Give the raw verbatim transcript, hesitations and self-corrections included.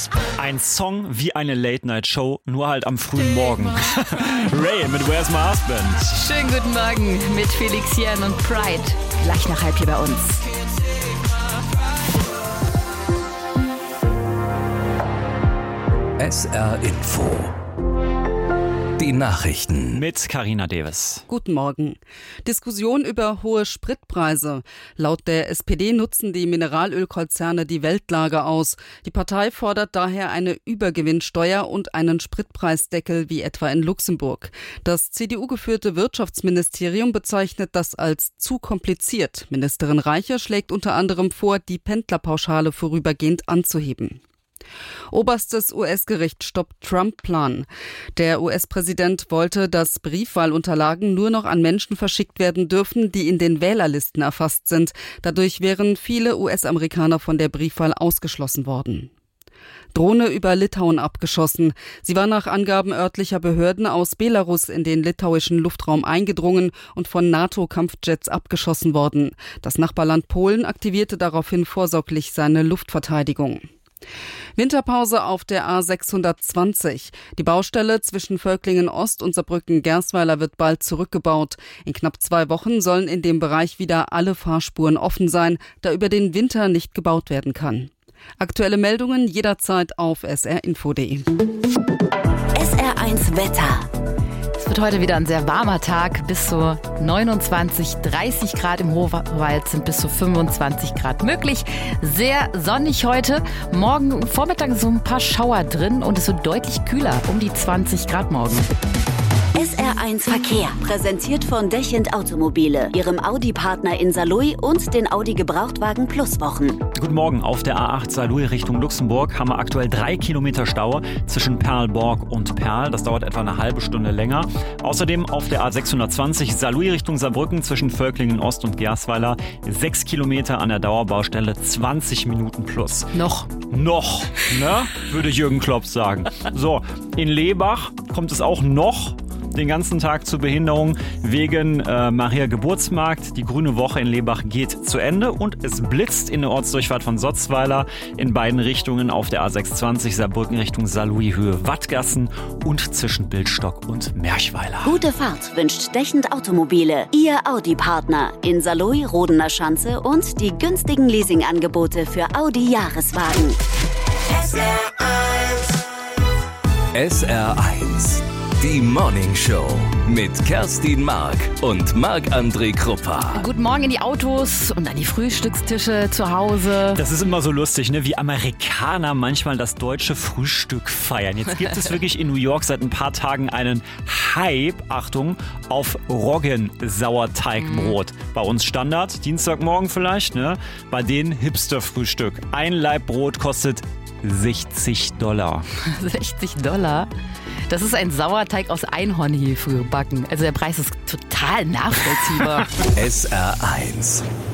Ein Song wie eine Late-Night-Show, nur halt am frühen Morgen. Ray mit Where's My Husband? Schönen guten Morgen mit Felix Jähn und Pride. Gleich nach halb hier bei uns. S R Info. Die Nachrichten. Mit Carina Davis. Guten Morgen. Diskussion über hohe Spritpreise. Laut der S P D nutzen die Mineralölkonzerne die Weltlage aus. Die Partei fordert daher eine Übergewinnsteuer und einen Spritpreisdeckel wie etwa in Luxemburg. Das C D U-geführte Wirtschaftsministerium bezeichnet das als zu kompliziert. Ministerin Reiche schlägt unter anderem vor, die Pendlerpauschale vorübergehend anzuheben. Oberstes U S-Gericht stoppt Trump-Plan. Der U S-Präsident wollte, dass Briefwahlunterlagen nur noch an Menschen verschickt werden dürfen, die in den Wählerlisten erfasst sind. Dadurch wären viele U S-Amerikaner von der Briefwahl ausgeschlossen worden. Drohne über Litauen abgeschossen. Sie war nach Angaben örtlicher Behörden aus Belarus in den litauischen Luftraum eingedrungen und von NATO-Kampfjets abgeschossen worden. Das Nachbarland Polen aktivierte daraufhin vorsorglich seine Luftverteidigung. Winterpause auf der A sechshundertzwanzig. Die Baustelle zwischen Völklingen Ost und Saarbrücken-Gersweiler wird bald zurückgebaut. In knapp zwei Wochen sollen in dem Bereich wieder alle Fahrspuren offen sein, da über den Winter nicht gebaut werden kann. Aktuelle Meldungen jederzeit auf s r info punkt d e. S R eins Wetter. Es wird heute wieder ein sehr warmer Tag, bis zu neunundzwanzig, dreißig Grad im Hochwald sind bis zu fünfundzwanzig Grad möglich. Sehr sonnig heute. Morgen Vormittag so ein paar Schauer drin und es wird deutlich kühler, um die zwanzig Grad morgen. S R eins Verkehr, präsentiert von Dechend Automobile, ihrem Audi-Partner in Saarlouis und den Audi Gebrauchtwagen Plus Wochen. Guten Morgen. Auf der A acht Saarlouis Richtung Luxemburg haben wir aktuell drei Kilometer Stau zwischen Perlborg und Perl. Das dauert etwa eine halbe Stunde länger. Außerdem auf der A sechshundertzwanzig Saarlouis Richtung Saarbrücken zwischen Völklingen Ost und Gersweiler sechs Kilometer an der Dauerbaustelle, zwanzig Minuten plus. Noch. Noch, ne? Würde Jürgen Klopp sagen. So, in Lebach kommt es auch noch den ganzen Tag zur Behinderung wegen äh, Maria Geburtsmarkt. Die Grüne Woche in Lebach geht zu Ende und es blitzt in der Ortsdurchfahrt von Sotzweiler in beiden Richtungen auf der A sechshundertzwanzig Saarbrücken Richtung Saarlouis Höhe Wattgassen und zwischen Bildstock und Merchweiler. Gute Fahrt wünscht Dechend Automobile, Ihr Audi-Partner in Saarlouis, Rodener Schanze und die günstigen Leasingangebote für Audi-Jahreswagen. S R eins. S R eins. Die Morning Show mit Kerstin Mark und Marc-André Kruppa. Guten Morgen in die Autos und an die Frühstückstische zu Hause. Das ist immer so lustig, ne? Wie Amerikaner manchmal das deutsche Frühstück feiern. Jetzt gibt es wirklich in New York seit ein paar Tagen einen Hype, Achtung, auf Roggensauerteigbrot. Bei uns Standard, Dienstagmorgen vielleicht, ne? Bei denen Hipster-Frühstück. Ein Laib Brot kostet sechzig Dollar. sechzig Dollar? Das ist ein Sauerteig aus Einhornhefe gebacken. Also der Preis ist total nachvollziehbar. S R eins.